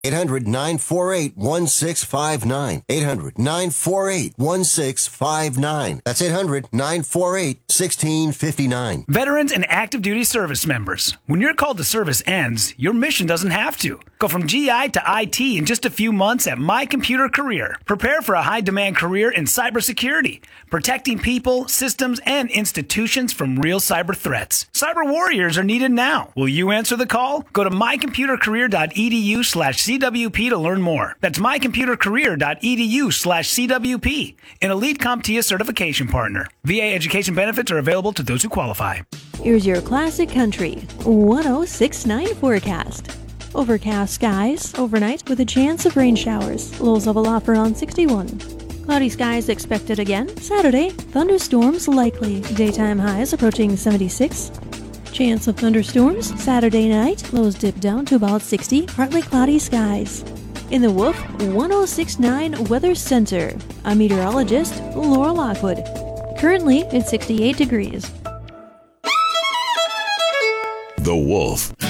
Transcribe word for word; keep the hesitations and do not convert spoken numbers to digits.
eight hundred, nine four eight, one six five nine. eight hundred, nine four eight, one six five nine. That's eight hundred, nine four eight, one six five nine. Veterans and active duty service members, when your call to service ends, your mission doesn't have to. Go from G I to I T in just a few months at My Computer Career. Prepare for a high-demand career in cybersecurity, protecting people, systems, and institutions from real cyber threats. Cyber warriors are needed now. Will you answer the call? Go to my computer career dot e d u slash C W P to learn more. That's my computer career dot e d u slash C W P, an Elite CompTIA certification partner. V A education benefits are available to those who qualify. Here's your classic country one oh six point nine forecast. Overcast skies overnight with a chance of rain showers. Lows level off around sixty-one. Cloudy skies expected again. Saturday, thunderstorms likely. Daytime highs approaching seventy-six. Chance of thunderstorms Saturday night. Lows dip down to about sixty. Partly cloudy skies. In the Wolf one oh six point nine Weather Center, I'm meteorologist Laura Lockwood. Currently, it's sixty-eight degrees. The Wolf.